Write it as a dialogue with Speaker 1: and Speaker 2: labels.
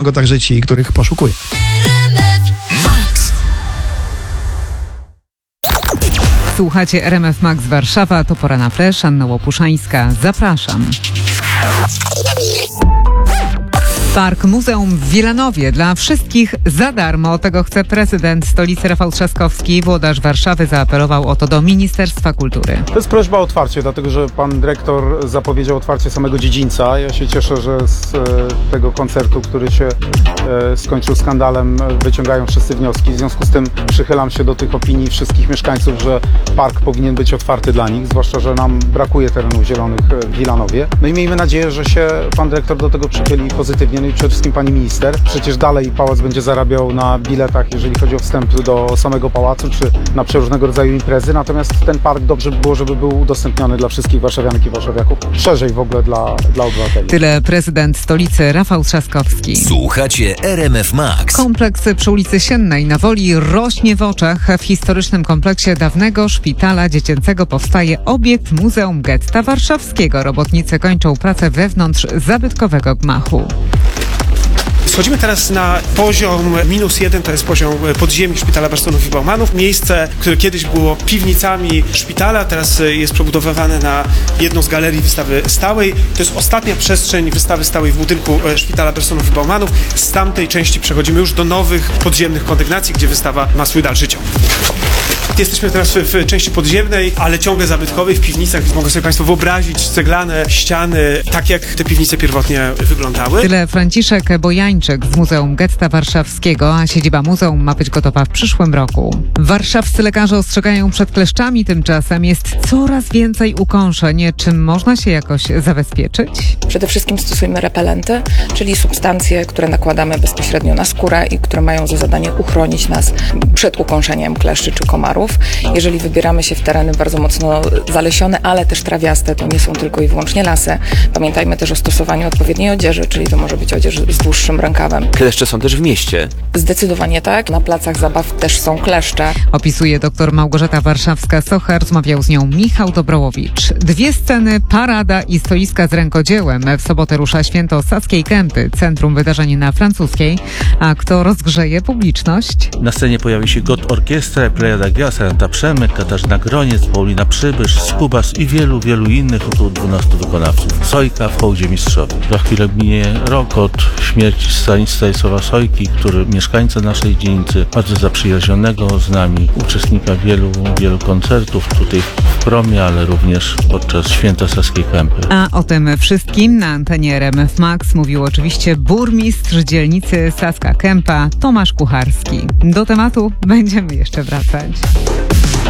Speaker 1: go także ci, których poszukuje.
Speaker 2: Słuchacie RMF Max Warszawa, to pora na flash. Anna Łopuszańska, zapraszam. Park Muzeum w Wilanowie dla wszystkich za darmo. Tego chce prezydent stolicy Rafał Trzaskowski. Włodarz Warszawy zaapelował o to do Ministerstwa Kultury.
Speaker 3: To jest prośba o otwarcie, dlatego że pan dyrektor zapowiedział otwarcie samego dziedzińca. Ja się cieszę, że z tego koncertu, który się skończył skandalem, wyciągają wszyscy wnioski. W związku z tym przychylam się do tych opinii wszystkich mieszkańców, że park powinien być otwarty dla nich, zwłaszcza że nam brakuje terenów zielonych w Wilanowie. No i miejmy nadzieję, że się pan dyrektor do tego przychyli pozytywnie. No i przede wszystkim pani minister. Przecież dalej pałac będzie zarabiał na biletach, jeżeli chodzi o wstęp do samego pałacu, czy na przeróżnego rodzaju imprezy. Natomiast ten park dobrze by było, żeby był udostępniony dla wszystkich warszawianek i warszawiaków. Szerzej w ogóle dla obywateli.
Speaker 2: Tyle prezydent stolicy Rafał Trzaskowski.
Speaker 4: Słuchacie RMF Max.
Speaker 2: Kompleks przy ulicy Siennej na Woli rośnie w oczach. W historycznym kompleksie dawnego szpitala dziecięcego powstaje obiekt Muzeum Getta Warszawskiego. Robotnicy kończą pracę wewnątrz zabytkowego gmachu.
Speaker 5: Schodzimy teraz na poziom -1, to jest poziom podziemi Szpitala Barsonów i Baumanów. Miejsce, które kiedyś było piwnicami szpitala, teraz jest przebudowywane na jedną z galerii wystawy stałej. To jest ostatnia przestrzeń wystawy stałej w budynku Szpitala Barsonów i Baumanów. Z tamtej części przechodzimy już do nowych podziemnych kondygnacji, gdzie wystawa ma swój dalszy ciąg. Jesteśmy teraz w części podziemnej, ale ciągle zabytkowej, w piwnicach. Mogą sobie Państwo wyobrazić ceglane ściany, tak jak te piwnice pierwotnie wyglądały.
Speaker 2: Tyle Franciszek Bojańczyk z Muzeum Getta Warszawskiego, a siedziba muzeum ma być gotowa w przyszłym roku. Warszawscy lekarze ostrzegają przed kleszczami, tymczasem jest coraz więcej ukąszeń. Czym można się jakoś zabezpieczyć?
Speaker 6: Przede wszystkim stosujemy repelenty, czyli substancje, które nakładamy bezpośrednio na skórę i które mają za zadanie uchronić nas przed ukąszeniem kleszczy czy komarów. Jeżeli wybieramy się w tereny bardzo mocno zalesione, ale też trawiaste, to nie są tylko i wyłącznie lasy. Pamiętajmy też o stosowaniu odpowiedniej odzieży, czyli to może być odzież z dłuższym rękawem.
Speaker 7: Kleszcze są też w mieście.
Speaker 6: Zdecydowanie tak. Na placach zabaw też są kleszcze.
Speaker 2: Opisuje dr Małgorzata Warszawska-Socha. Rozmawiał z nią Michał Dobrołowicz. Dwie sceny, parada i stoiska z rękodziełem. W sobotę rusza święto Saskiej Kępy, centrum wydarzeń na Francuskiej. A kto rozgrzeje publiczność?
Speaker 8: Na scenie pojawi się GOT Orkiestra, Plejada Gwiazd, Aneta Przemyk, Katarzyna Groniec, Paulina Przybysz, Skubas i wielu innych, około 12 wykonawców. Sojka w hołdzie mistrzowi. Za chwilę minie rok od śmierci Stanisława Sojki, który mieszkańca naszej dzielnicy, bardzo zaprzyjaźnionego z nami, uczestnika wielu koncertów tutaj w Promie, ale również podczas święta Saskiej Kępy.
Speaker 2: A o tym wszystkim na antenie RMF Max mówił oczywiście burmistrz dzielnicy Saska Kępa Tomasz Kucharski. Do tematu będziemy jeszcze wracać.